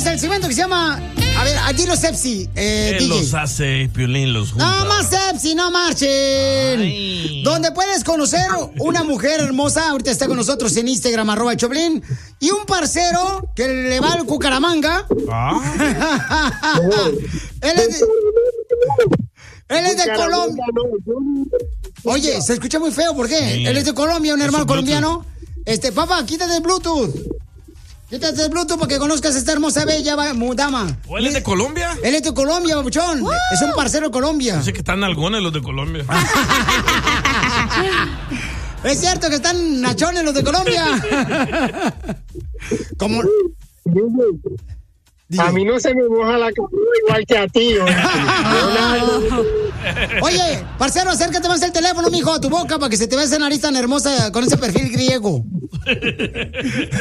tenemos el segmento que se llama... A ver, dilo Sepsi, Él los hace, Piolín los junta. No más Sepsi, no marchen. Ay. Donde puedes conocer una mujer hermosa, ahorita está con nosotros en Instagram, @Choplin, y un parcero que le va al Cucaramanga. Él es de Colombia. Oye, se escucha muy feo, ¿por qué? Sí. Él es de Colombia, un hermano colombiano. Papá, quítate el Bluetooth. Quítate el Bluetooth para que conozcas a esta hermosa bella dama. ¿O él es de Colombia? Él es de Colombia, babuchón. Es un parcero de Colombia. Yo sé que están nalgones los de Colombia. Es cierto que están nachones los de Colombia. Como... A mí no se me moja la cabeza igual que a ti. Oye, parcero, acércate más el teléfono, mijo, a tu boca para que se te vea esa nariz tan hermosa con ese perfil griego.